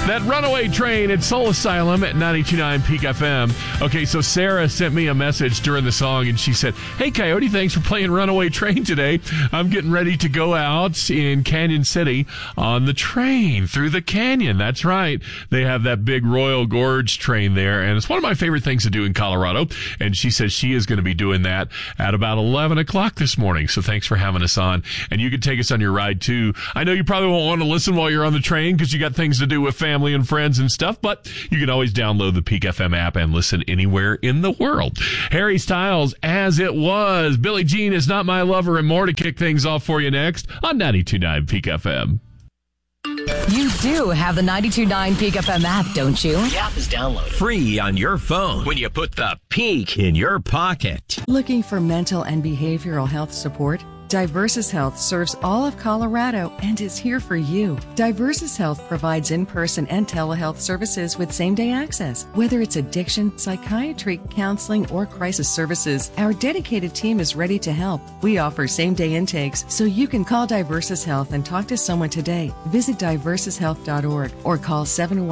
That Runaway Train at Soul Asylum at 92.9 Peak FM. Okay, so Sarah sent me a message during the song, and she said, "Hey, Coyote, thanks for playing Runaway Train today. I'm getting ready to go out in Canyon City on the train through the canyon." That's right. They have that big Royal Gorge train there, and it's one of my favorite things to do in Colorado. And she says she is going to be doing that at about 11 o'clock this morning. So thanks for having us on. And you can take us on your ride, too. I know you probably won't want to listen while you're on the train because you got things to do with family and friends and stuff, but you can always download the Peak FM app and listen anywhere in the world. Harry Styles, As It Was. Billie Jean Is Not My Lover, and more to kick things off for you next on 92.9 Peak FM. You do have the 92.9 Peak FM app, don't you? The app is downloaded free on your phone when you put the Peak in your pocket. Looking for mental and behavioral health support? Diversus Health serves all of Colorado and is here for you. Diversus Health provides in-person and telehealth services with same-day access. Whether it's addiction, psychiatry, counseling, or crisis services, our dedicated team is ready to help. We offer same-day intakes, so you can call Diversus Health and talk to someone today. Visit diversushealth.org or call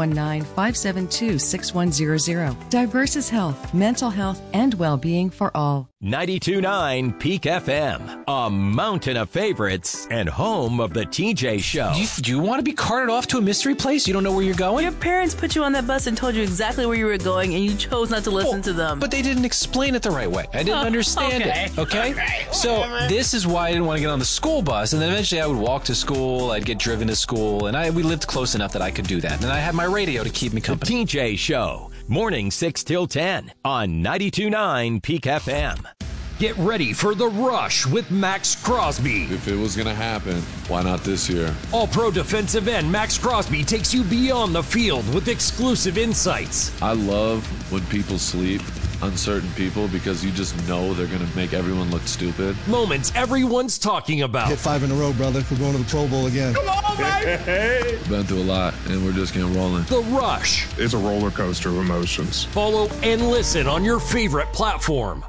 719-572-6100. Diversus Health, mental health and well-being for all. 92.9 Peak FM, a mountain of favorites and home of the TJ Show. Do you want to be carted off to a mystery place? You don't know where you're going? Your parents put you on that bus and told you exactly where you were going, and you chose not to listen to them. But they didn't explain it the right way. I didn't understand it. Okay? So this is why I didn't want to get on the school bus, and then eventually I would walk to school, I'd get driven to school, and we lived close enough that I could do that. And I had my radio to keep me company. The TJ Show, morning 6 till 10 on 92.9 Peak FM. Get ready for The Rush with Max Crosby. If it was going to happen, why not this year? All-pro defensive end Max Crosby takes you beyond the field with exclusive insights. I love when people sleep, uncertain people, because you just know they're going to make everyone look stupid. Moments everyone's talking about. Hit 5 in a row, brother. We're going to the Pro Bowl again. Come on, baby! Been through a lot, and we're just getting rolling. The Rush. It's a roller coaster of emotions. Follow and listen on your favorite platform.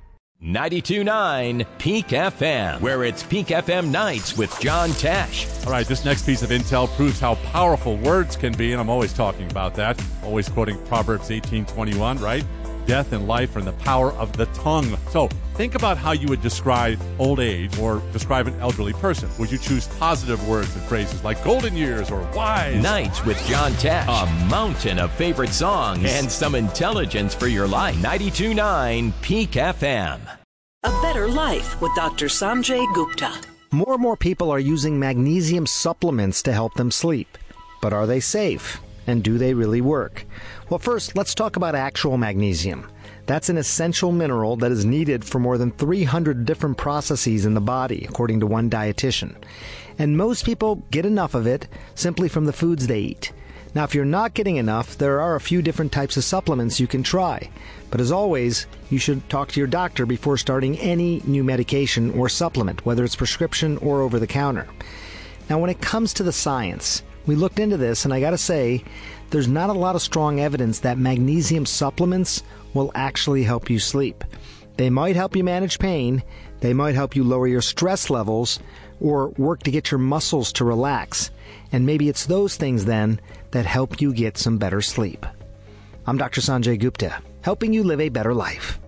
92.9 Peak FM, where it's Peak FM Nights with John Tesh. All right, this next piece of intel proves how powerful words can be, and I'm always talking about that. Always quoting Proverbs 18:21, right? Death and life are in the power of the tongue. So think about how you would describe old age or describe an elderly person. Would you choose positive words and phrases like golden years or wise? Nights with John Tesh. A mountain of favorite songs and some intelligence for your life. 92.9 Peak FM. A Better Life with Dr. Sanjay Gupta. More and more people are using magnesium supplements to help them sleep. But are they safe? And do they really work? Well, first, let's talk about actual magnesium. That's an essential mineral that is needed for more than 300 different processes in the body, according to one dietitian. And most people get enough of it simply from the foods they eat. Now, if you're not getting enough, there are a few different types of supplements you can try. But as always, you should talk to your doctor before starting any new medication or supplement, whether it's prescription or over the counter. Now, when it comes to the science, we looked into this, and I gotta say, there's not a lot of strong evidence that magnesium supplements will actually help you sleep. They might help you manage pain, they might help you lower your stress levels, or work to get your muscles to relax. And maybe it's those things then that help you get some better sleep. I'm Dr. Sanjay Gupta, helping you live a better life.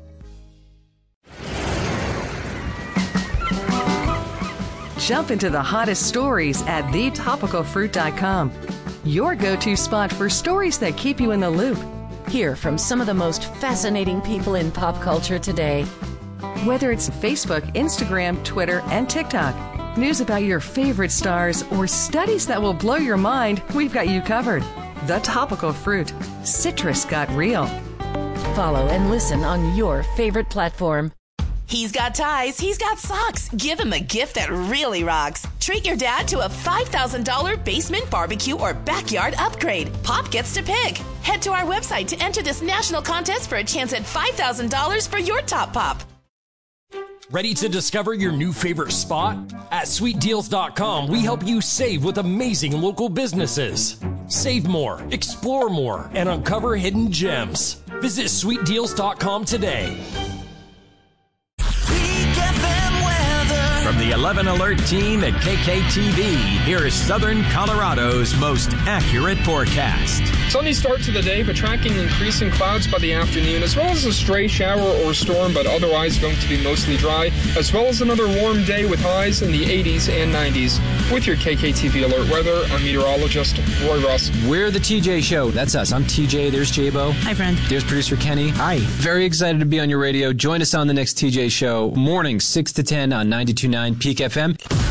Jump into the hottest stories at thetopicalfruit.com. Your go-to spot for stories that keep you in the loop. Hear from some of the most fascinating people in pop culture today. Whether it's Facebook, Instagram, Twitter, and TikTok, news about your favorite stars, or studies that will blow your mind, we've got you covered. The Topical Fruit. Citrus got real. Follow and listen on your favorite platform. He's got ties, he's got socks. Give him a gift that really rocks. Treat your dad to a $5,000 basement barbecue or backyard upgrade. Pop gets to pick. Head to our website to enter this national contest for a chance at $5,000 for your top pop. Ready to discover your new favorite spot? At sweetdeals.com, we help you save with amazing local businesses. Save more, explore more, and uncover hidden gems. Visit sweetdeals.com today. From the 11 Alert team at KKTV. Here's Southern Colorado's most accurate forecast. Sunny start to the day, but tracking increasing clouds by the afternoon, as well as a stray shower or storm, but otherwise going to be mostly dry, as well as another warm day with highs in the 80s and 90s. With your KKTV Alert weather, I'm meteorologist Roy Russ. We're the TJ Show. That's us. I'm TJ. There's J-Bo. Hi, friend. There's producer Kenny. Hi. Very excited to be on your radio. Join us on the next TJ Show, morning 6 to 10 on 92.9 Peak FM.